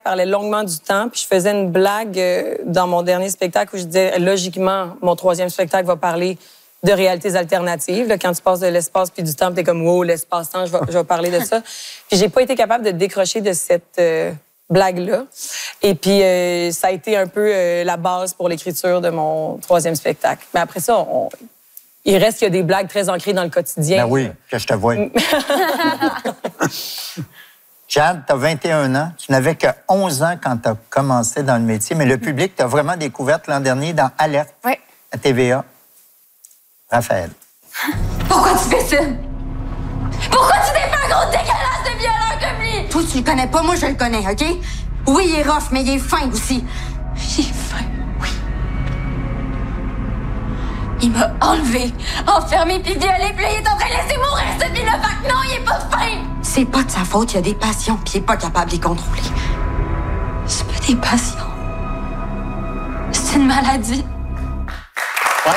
Je parlais longuement du temps, puis je faisais une blague dans mon dernier spectacle où je disais, logiquement, mon troisième spectacle va parler de réalités alternatives. Là, quand tu passes de l'espace puis du temps, t'es comme, wow, l'espace-temps, je vais parler de ça. Puis j'ai pas été capable de décrocher de cette blague-là. Et puis, ça a été un peu la base pour l'écriture de mon troisième spectacle. Mais après ça, il reste qu'il y a des blagues très ancrées dans le quotidien. Ben oui, que je te vois. Jade, tu as 21 ans. Tu n'avais que 11 ans quand tu as commencé dans le métier, mais le public t'a vraiment découverte l'an dernier dans Alerte à TVA. Raphaël. Pourquoi tu fais ça? Pourquoi tu t'es fait un gros dégueulasse de violeur comme lui? Toi, tu le connais pas, moi, je le connais, OK? Oui, il est rough, mais il est fin aussi. Il est fin, oui. Il m'a enlevé, enfermé puis violé, puis là, il est en train de laisser mourir cette vie-là. Fait que non, il est pas fin! C'est pas de sa faute, il a des passions, puis il est pas capable de les contrôler. C'est pas des passions. C'est une maladie. Ouais.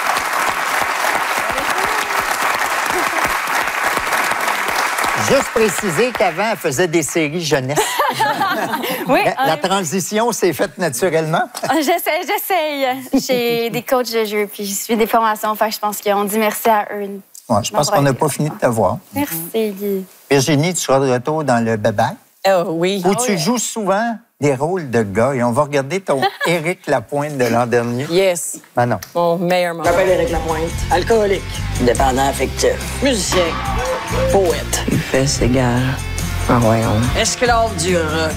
Juste préciser qu'avant, elle faisait des séries jeunesse. Oui. La transition s'est faite naturellement. J'essaye. J'ai des coachs de jeu, puis je suis des formations. Fait que je pense qu'on dit merci à eux. Ouais, je pense qu'on n'a pas fini de te voir. Merci, Guy. Virginie, tu seras de retour dans le Bébé. Oui. Où tu joues souvent des rôles de gars. Et on va regarder ton Éric Lapointe de l'an dernier. Yes. Ben non. Mon meilleur moment. Je m'appelle Éric Lapointe, alcoolique, dépendant affectif, musicien, poète. Il fait s'égale. Ah, voyons. Esclave du rock.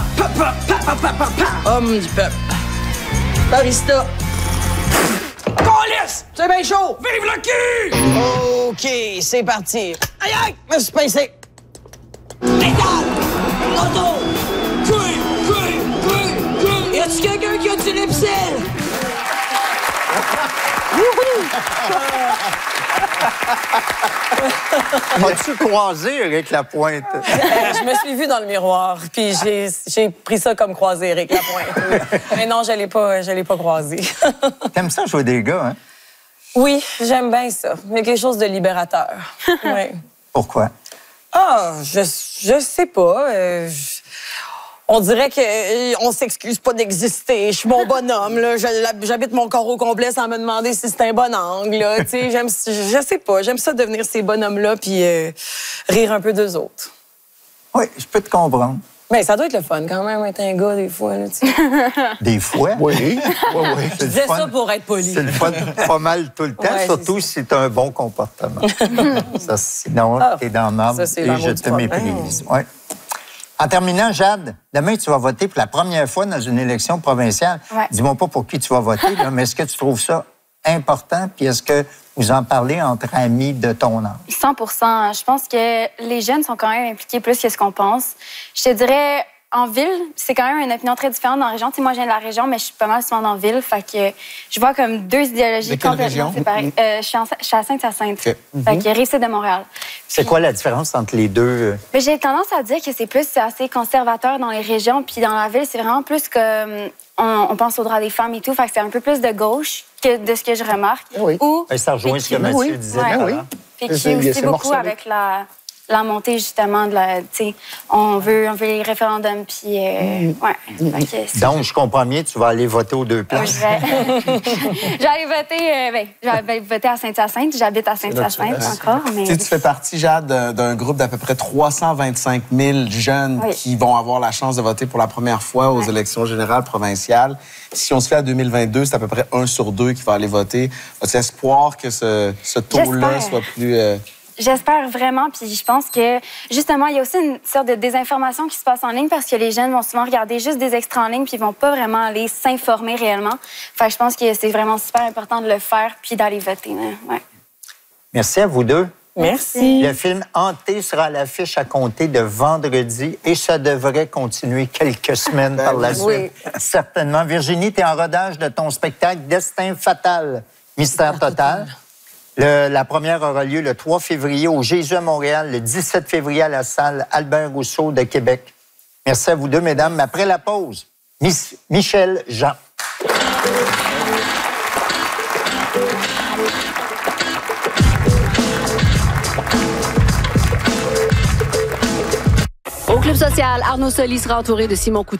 Homme du peuple. Barista. Police! C'est bien chaud! Vive le cul! OK, c'est parti. Aïe, aïe! Je me suis pincé. Pédale! Auto! Couille! Y a-tu quelqu'un qui a du Lipsil? As-tu croisé Éric Lapointe? Je me suis vue dans le miroir, puis j'ai pris ça comme croisé Éric Lapointe. Oui. Mais non, je l'ai pas croisé. T'aimes ça jouer des gars, hein? Oui, j'aime bien ça. Il y a quelque chose de libérateur. Oui. Pourquoi? Ah, je sais pas. On dirait qu'on s'excuse pas d'exister. Je suis mon bonhomme, là. J'habite mon corps au complet sans me demander si c'est un bon angle, là. Tu sais, je sais pas. J'aime ça devenir ces bonhommes-là puis rire un peu d'eux autres. Oui, je peux te comprendre. Mais ça doit être le fun quand même, être un gars, des fois, là, tu sais. Des fois? Oui. Oui. Je disais ça pour être poli. C'est le fun pas mal tout le temps, Ouais, surtout si tu as un bon comportement. Ça, sinon, t'es dans le marbre ça, et je te méprise. Ouais. En terminant, Jade, demain, tu vas voter pour la première fois dans une élection provinciale. Ouais. Dis-moi pas pour qui tu vas voter, là, mais est-ce que tu trouves ça important? Puis est-ce que vous en parlez entre amis de ton âge? 100%. Je pense que les jeunes sont quand même impliqués plus que ce qu'on pense. Je te dirais, en ville, c'est quand même une opinion très différente dans la région. Tu sais, moi, je viens de la région, mais je suis pas mal souvent dans la ville. Fait que je vois comme deux idéologies complètement séparées. Je suis à Sainte-Hyacinthe. Okay. Fait que Rive-Sud de Montréal. C'est quoi la différence entre les deux? J'ai tendance à dire que c'est plus assez conservateur dans les régions, puis dans la ville, c'est vraiment plus que on pense aux droits des femmes et tout. Fait que c'est un peu plus de gauche que de ce que je remarque. Oui. Ou, ça rejoint ce que Mathieu disait. Oui. Puis qui aussi beaucoup avec la montée, justement, de la... Tu sais, on veut les référendums, puis... ouais. Donc, je comprends bien, tu vas aller voter aux deux places. J'allais voter à Sainte-Hyacinthe. J'habite à Sainte-Hyacinthe encore, mais... Tu fais partie, Jade, d'un groupe d'à peu près 325 000 jeunes qui vont avoir la chance de voter pour la première fois aux élections générales provinciales. Si on se fait à 2022, c'est à peu près 1 sur 2 qui va aller voter. As-tu espoir que ce taux-là soit plus... J'espère vraiment, puis je pense que, justement, il y a aussi une sorte de désinformation qui se passe en ligne parce que les jeunes vont souvent regarder juste des extraits en ligne puis ils vont pas vraiment aller s'informer réellement. Fait que je pense que c'est vraiment super important de le faire puis d'aller voter. Ouais. Merci à vous deux. Merci. Le film Hanté sera à l'affiche à compter de vendredi et ça devrait continuer quelques semaines par la suite. Oui. Certainement. Virginie, tu es en rodage de ton spectacle Destin fatal, mystère total. La première aura lieu le 3 février au Jésus à Montréal, le 17 février à la salle Albert Rousseau de Québec. Merci à vous deux, mesdames. Après la pause, Michel Jean. Au Club social, Arnaud Soli sera entouré de Simon Couture.